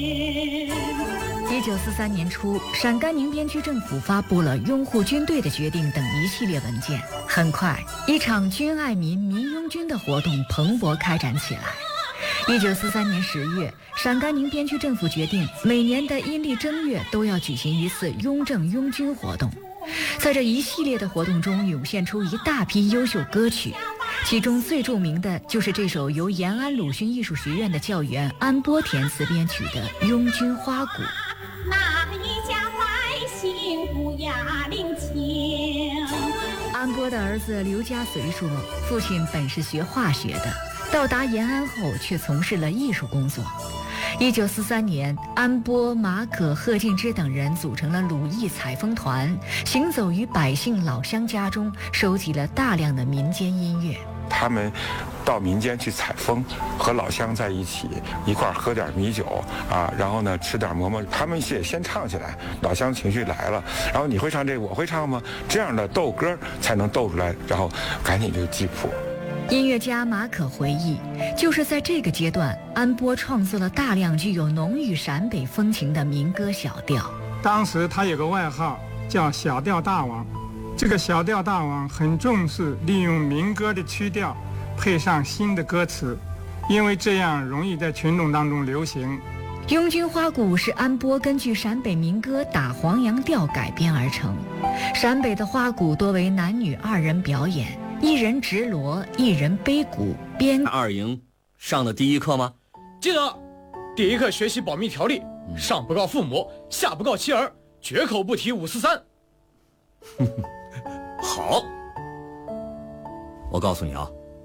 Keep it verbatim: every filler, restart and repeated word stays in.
一九四三年初，陕甘宁边区政府发布了拥护军队的决定等一系列文件。很快，一场军爱民、民拥军的活动蓬勃开展起来。一九四三年十月，陕甘宁边区政府决定，每年的阴历正月都要举行一次拥政拥军活动。在这一系列的活动中，涌现出一大批优秀歌曲。其中最著名的就是这首由延安鲁迅艺术学院的教员安波填词编曲的《拥军花鼓》。 那一家百姓不压领情。 安波的儿子刘家随说，父亲本是学化学的，到达延安后却从事了艺术工作。一九四三年，安波、马可、贺敬之等人组成了鲁艺采风团，行走于百姓老乡家中，收集了大量的民间音乐。 他们到民间去采风，和老乡在一起，一块儿喝点米酒啊，然后呢吃点馍馍。他们也先唱起来，老乡情绪来了，然后你会唱这个，我会唱吗？这样的斗歌才能斗出来，然后赶紧就记谱。 音乐家马可回忆，就是在这个阶段，安波创作了大量具有浓郁陕北风情的民歌小调。 当时他有个外号叫小调大王，这个小调大王很重视利用民歌的曲调配上新的歌词，因为这样容易在群众当中流行。 拥军花鼓是安波根据陕北民歌打黄杨调改编而成。陕北的花鼓多为男女二人表演，一人执锣，一人背鼓编。 二营上的第一课吗？ 记得，第一课学习保密条例，上不告父母，下不告妻儿，绝口不提五四三。 好，我告诉你啊，